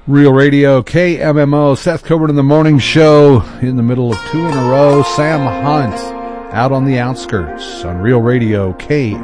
Real Radio, KMMO, Seth Coburn in the morning show, in the middle of two in a row. Sam Hunt, out on the outskirts, on Real Radio, KMMO.